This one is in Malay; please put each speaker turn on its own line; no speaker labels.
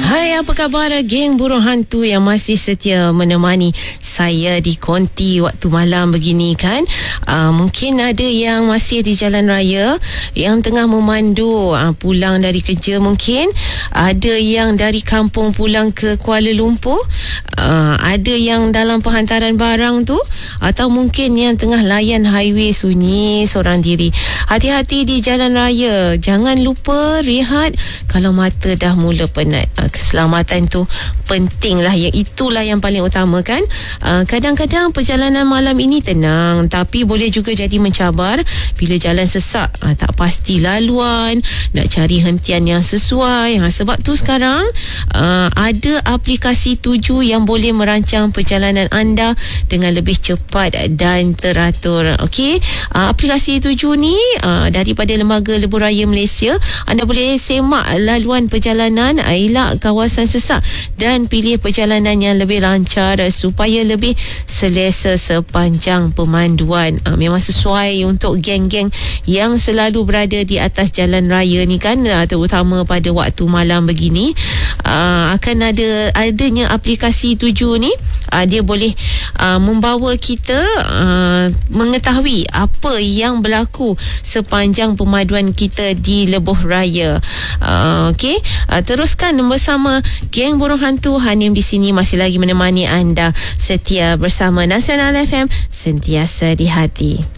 Hai, apa khabar geng burung hantu yang masih setia menemani saya di konti waktu malam begini kan. Mungkin ada yang masih di jalan raya, yang tengah memandu pulang dari kerja mungkin. Ada yang dari kampung pulang ke Kuala Lumpur. Ada yang dalam penghantaran barang tu. Atau mungkin yang tengah layan highway sunyi seorang diri. Hati-hati di jalan raya. Jangan lupa rehat kalau mata dah mula penat. Keselamatan tu penting lah. Itulah yang paling utama kan. Kadang-kadang perjalanan malam ini tenang, tapi boleh juga jadi mencabar bila jalan sesak. Tak pasti laluan, nak cari hentian yang sesuai. Sebab tu sekarang ada aplikasi Tuju yang boleh merancang perjalanan anda dengan lebih cepat dan teratur. Okey, aplikasi Tuju ni daripada Lembaga Lebuh Raya Malaysia. Anda boleh semak laluan perjalanan, elak kawasan sesak dan pilih perjalanan yang lebih lancar supaya lebih selesa sepanjang pemanduan. Memang sesuai untuk geng-geng yang selalu berada di atas jalan raya ni kan, terutama pada waktu malam begini. Akan adanya aplikasi Tuju ni, dia boleh membawa kita mengetahui apa yang berlaku sepanjang pemaduan kita di Lebuh Raya. Okey, teruskan bersama geng burung hantu. Hanim di sini masih lagi menemani anda setia bersama Nasional FM, sentiasa di hati.